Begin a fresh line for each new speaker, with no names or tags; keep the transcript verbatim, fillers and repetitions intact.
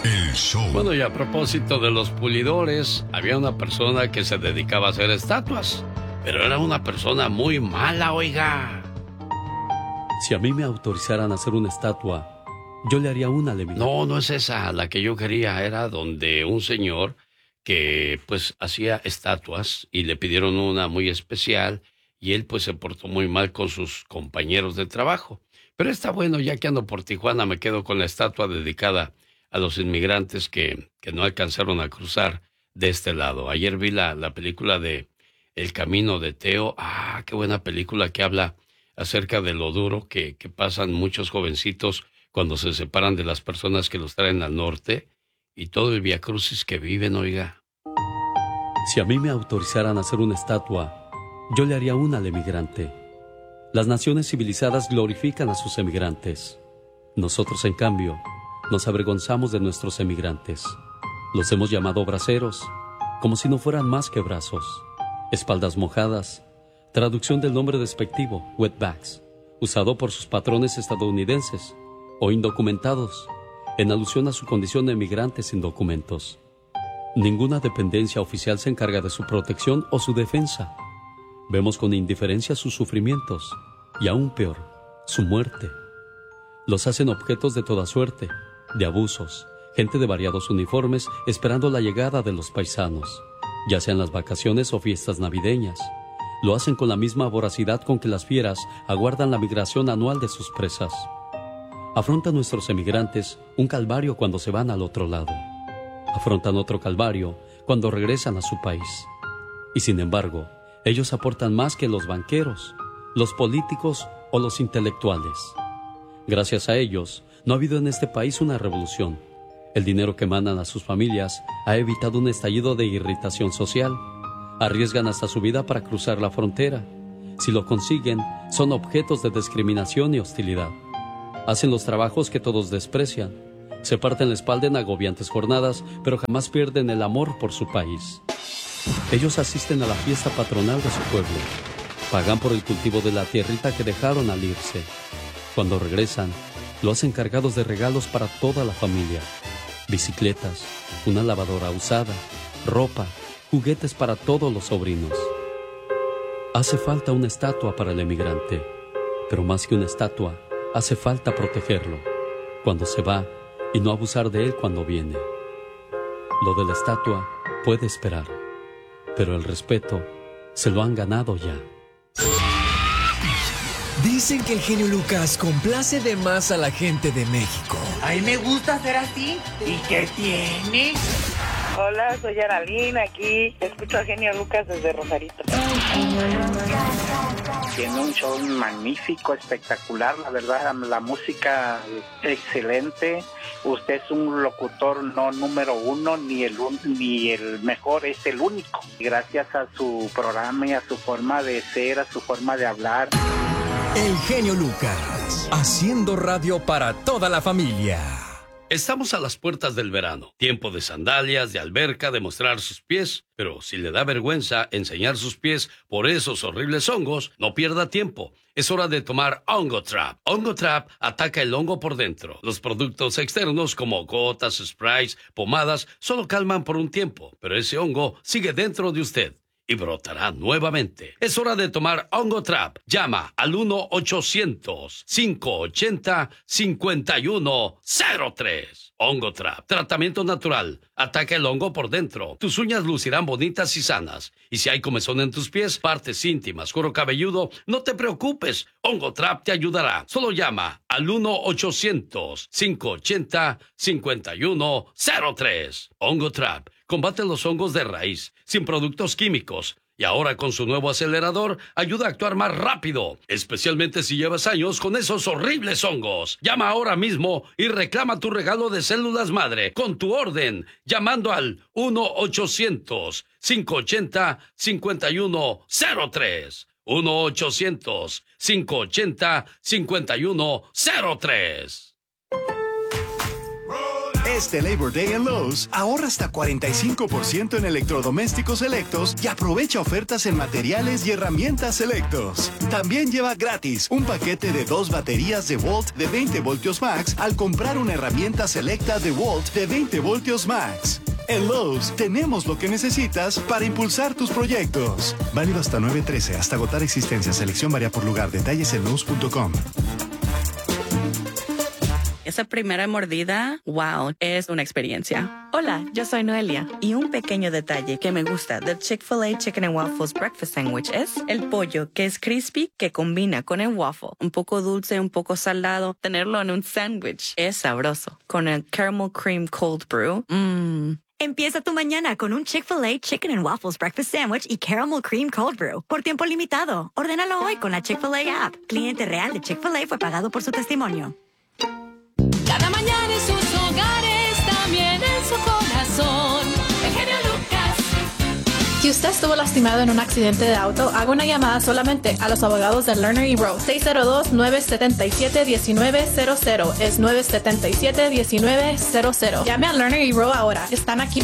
El show.
Bueno, y a propósito de los pulidores, había una persona que se dedicaba a hacer estatuas, pero era una persona muy mala, oiga.
Si a mí me autorizaran a hacer una estatua, yo le haría una de mi...
No, no es esa la que yo quería. Era donde un señor que pues hacía estatuas y le pidieron una muy especial y él pues se portó muy mal con sus compañeros de trabajo. Pero está bueno, ya que ando por Tijuana, me quedo con la estatua dedicada a los inmigrantes que, que no alcanzaron a cruzar de este lado. Ayer vi la, la película de El Camino de Teo. Ah, qué buena película que habla acerca de lo duro que, que pasan muchos jovencitos cuando se separan de las personas que los traen al norte y todo el viacrucis que viven, oiga.
Si a mí me autorizaran a hacer una estatua, yo le haría una al emigrante. Las naciones civilizadas glorifican a sus emigrantes. Nosotros, en cambio, nos avergonzamos de nuestros emigrantes. Los hemos llamado braceros, como si no fueran más que brazos. Espaldas mojadas, traducción del nombre despectivo, wetbacks, usado por sus patrones estadounidenses, o indocumentados, en alusión a su condición de emigrantes sin documentos. Ninguna dependencia oficial se encarga de su protección o su defensa. Vemos con indiferencia sus sufrimientos, y aún peor, su muerte. Los hacen objetos de toda suerte, de abusos, gente de variados uniformes esperando la llegada de los paisanos, ya sean las vacaciones o fiestas navideñas. Lo hacen con la misma voracidad con que las fieras aguardan la migración anual de sus presas. Afrontan nuestros emigrantes un calvario cuando se van al otro lado. Afrontan otro calvario cuando regresan a su país. Y sin embargo, ellos aportan más que los banqueros, los políticos o los intelectuales. Gracias a ellos, no ha habido en este país una revolución. El dinero que mandan a sus familias ha evitado un estallido de irritación social. Arriesgan hasta su vida para cruzar la frontera. Si lo consiguen, son objetos de discriminación y hostilidad. Hacen los trabajos que todos desprecian. Se parten la espalda en agobiantes jornadas, pero jamás pierden el amor por su país. Ellos asisten a la fiesta patronal de su pueblo. Pagan por el cultivo de la tierrita que dejaron al irse. Cuando regresan, lo hacen cargados de regalos para toda la familia. Bicicletas, una lavadora usada, ropa, juguetes para todos los sobrinos. Hace falta una estatua para el emigrante, pero más que una estatua, hace falta protegerlo cuando se va y no abusar de él cuando viene. Lo de la estatua puede esperar, pero el respeto se lo han ganado ya.
Dicen que el genio Lucas complace de más a la gente de México.
A mí me gusta ser así. ¿Y qué tiene?
Hola, soy Aralina, aquí escucho a Genio Lucas desde Rosarito.
Tiene un show magnífico, espectacular, la verdad, la música excelente. Usted es un locutor no número uno, ni el, ni el mejor, es el único. Gracias a su programa y a su forma de ser, a su forma de hablar.
El genio Lucas, haciendo radio para toda la familia.
Estamos a las puertas del verano, tiempo de sandalias, de alberca, de mostrar sus pies, pero si le da vergüenza enseñar sus pies por esos horribles hongos, no pierda tiempo. Es hora de tomar Hongo Trap. Hongo Trap ataca el hongo por dentro. Los productos externos como gotas, sprays, pomadas, solo calman por un tiempo, pero ese hongo sigue dentro de usted y brotará nuevamente. Es hora de tomar Hongo Trap. Llama al uno ochocientos, cinco ochenta, cincuenta y uno cero tres. Hongo Trap. Tratamiento natural. Ataca el hongo por dentro. Tus uñas lucirán bonitas y sanas. Y si hay comezón en tus pies, partes íntimas, cuero cabelludo, no te preocupes. Hongo Trap te ayudará. Solo llama al uno ochocientos, cinco ochenta, cincuenta y uno cero tres. Hongo Trap. Combate los hongos de raíz, sin productos químicos. Y ahora con su nuevo acelerador, ayuda a actuar más rápido. Especialmente si llevas años con esos horribles hongos. Llama ahora mismo y reclama tu regalo de células madre con tu orden. Llamando al uno ochocientos, cinco ochenta, cincuenta y uno cero tres. uno ochocientos, cinco ochenta, cincuenta y uno cero tres.
Este Labor Day en Lowe's, ahorra hasta cuarenta y cinco por ciento en electrodomésticos selectos y aprovecha ofertas en materiales y herramientas selectos. También lleva gratis un paquete de dos baterías de Volt de veinte voltios max al comprar una herramienta selecta de Volt de veinte voltios max. En Lowe's tenemos lo que necesitas para impulsar tus proyectos. Válido hasta nueve trece, hasta agotar existencia. Selección varía por lugar. Detalles en lowes punto com.
Esa primera mordida, wow, es una experiencia.
Hola, yo soy Noelia. Y un pequeño detalle que me gusta del Chick-fil-A Chicken and Waffles Breakfast Sandwich es el pollo, que es crispy, que combina con el waffle. Un poco dulce, un poco salado. Tenerlo en un sándwich es sabroso. Con el Caramel Cream Cold Brew, mmm.
Empieza tu mañana con un Chick-fil-A Chicken and Waffles Breakfast Sandwich y Caramel Cream Cold Brew. Por tiempo limitado. Ordénalo hoy con la Chick-fil-A app. Cliente real de Chick-fil-A fue pagado por su testimonio.
Cada mañana en sus hogares, también en su corazón. El genio Lucas.
Si usted estuvo lastimado en un accidente de auto, haga una llamada solamente a los abogados de Lerner y Rowe. seis cero dos, nueve siete siete, uno nueve cero cero. Es nueve siete siete, uno nueve cero cero. Llame a Lerner y Rowe ahora. Están aquí